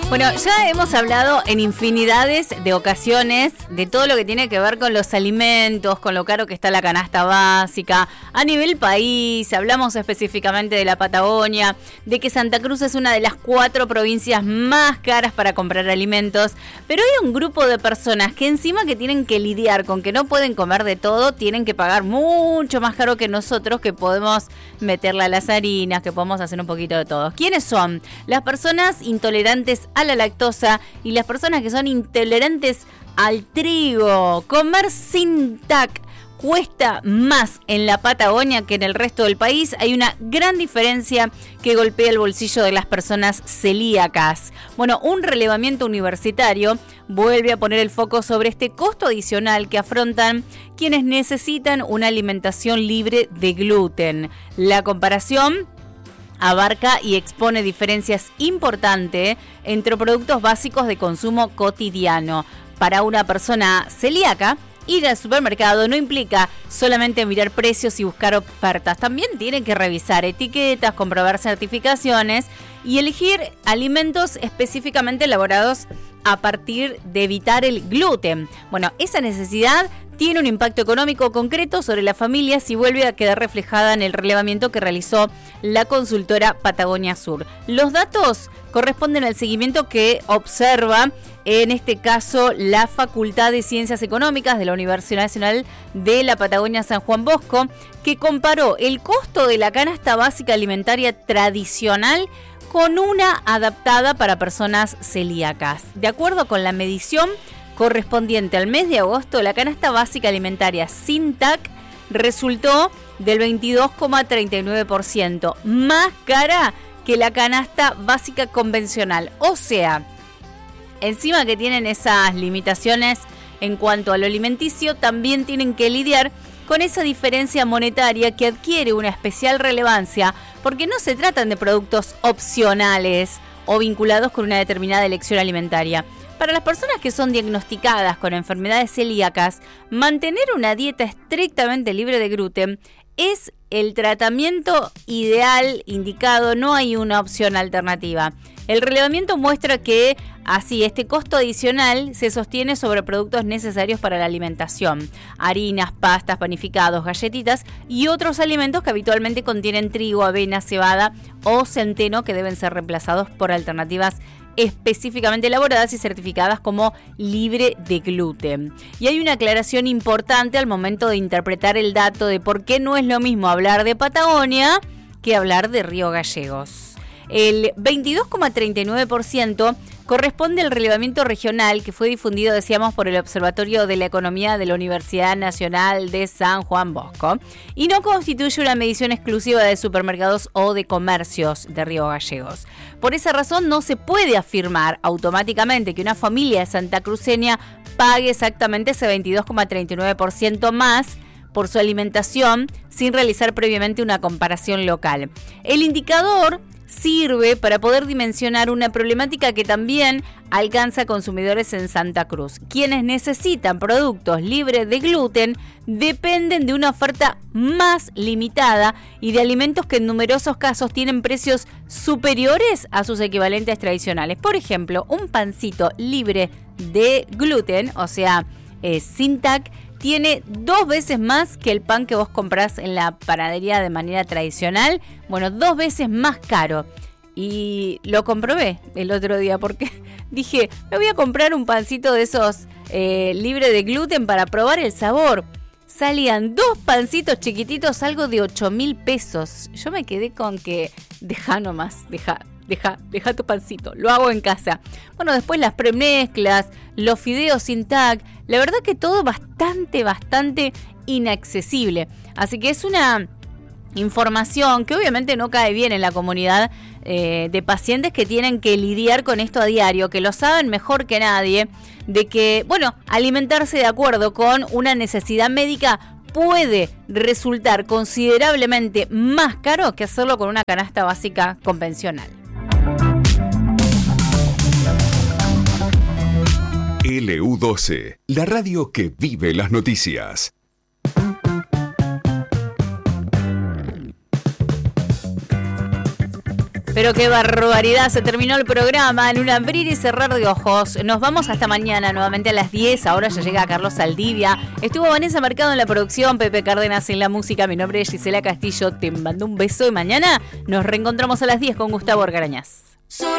Bueno, ya hemos hablado en infinidades de ocasiones de todo lo que tiene que ver con los alimentos, con lo caro que está la canasta básica. A nivel país, hablamos específicamente de la Patagonia, de que Santa Cruz es una de las 4 provincias más caras para comprar alimentos. Pero hay un grupo de personas que encima que tienen que lidiar con que no pueden comer de todo, tienen que pagar mucho más caro que nosotros, que podemos meterle a las harinas, que podemos hacer un poquito de todo. ¿Quiénes son? Las personas intolerantes a la lactosa y las personas que son intolerantes al trigo. Comer sin TAC cuesta más en la Patagonia que en el resto del país. Hay una gran diferencia que golpea el bolsillo de las personas celíacas. Bueno, un relevamiento universitario vuelve a poner el foco sobre este costo adicional que afrontan quienes necesitan una alimentación libre de gluten. La comparación abarca y expone diferencias importantes entre productos básicos de consumo cotidiano. Para una persona celíaca, ir al supermercado no implica solamente mirar precios y buscar ofertas. También tienen que revisar etiquetas, comprobar certificaciones y elegir alimentos específicamente elaborados a partir de evitar el gluten. Bueno, esa necesidad tiene un impacto económico concreto sobre las familias y vuelve a quedar reflejada en el relevamiento que realizó la consultora Patagonia Sur. Los datos corresponden al seguimiento que observa, en este caso, la Facultad de Ciencias Económicas de la Universidad Nacional de la Patagonia San Juan Bosco, que comparó el costo de la canasta básica alimentaria tradicional con una adaptada para personas celíacas. De acuerdo con la medición correspondiente al mes de agosto, la canasta básica alimentaria sin TAC resultó del 22,39%, más cara que la canasta básica convencional. O sea, encima que tienen esas limitaciones en cuanto a lo alimenticio, también tienen que lidiar con esa diferencia monetaria que adquiere una especial relevancia porque no se tratan de productos opcionales o vinculados con una determinada elección alimentaria. Para las personas que son diagnosticadas con enfermedades celíacas, mantener una dieta estrictamente libre de gluten es el tratamiento ideal indicado, no hay una opción alternativa. El relevamiento muestra que así este costo adicional se sostiene sobre productos necesarios para la alimentación: harinas, pastas, panificados, galletitas y otros alimentos que habitualmente contienen trigo, avena, cebada o centeno, que deben ser reemplazados por alternativas específicamente elaboradas y certificadas como libre de gluten. Y hay una aclaración importante al momento de interpretar el dato de por qué no es lo mismo hablar de Patagonia que hablar de Río Gallegos. El 22,39% corresponde al relevamiento regional que fue difundido, decíamos, por el Observatorio de la Economía de la Universidad Nacional de San Juan Bosco y no constituye una medición exclusiva de supermercados o de comercios de Río Gallegos. Por esa razón no se puede afirmar automáticamente que una familia santacruceña pague exactamente ese 22,39% más por su alimentación sin realizar previamente una comparación local. El indicador sirve para poder dimensionar una problemática que también alcanza a consumidores en Santa Cruz. Quienes necesitan productos libres de gluten dependen de una oferta más limitada y de alimentos que en numerosos casos tienen precios superiores a sus equivalentes tradicionales. Por ejemplo, un pancito libre de gluten, o sea, sin TAC, tiene 2 veces más que el pan que vos comprás en la panadería de manera tradicional. Bueno, 2 veces más caro. Y lo comprobé el otro día porque dije, me voy a comprar un pancito de esos libre de gluten para probar el sabor. Salían 2 pancitos chiquititos, algo de 8.000 pesos. Yo me quedé con que, deja nomás, deja tu pancito, lo hago en casa. Bueno, después las premezclas, los fideos sin TAC, la verdad que todo bastante inaccesible. Así que es una información que obviamente no cae bien en la comunidad de pacientes que tienen que lidiar con esto a diario, que lo saben mejor que nadie, de que, bueno, alimentarse de acuerdo con una necesidad médica puede resultar considerablemente más caro que hacerlo con una canasta básica convencional. LU12, la radio que vive las noticias. Pero qué barbaridad, se terminó el programa en un abrir y cerrar de ojos. Nos vamos hasta mañana, nuevamente a las 10. Ahora ya llega Carlos Saldivia. Estuvo Vanessa Mercado en la producción, Pepe Cárdenas en la música. Mi nombre es Gisela Castillo. Te mando un beso y mañana nos reencontramos a las 10 con Gustavo Argarañaz.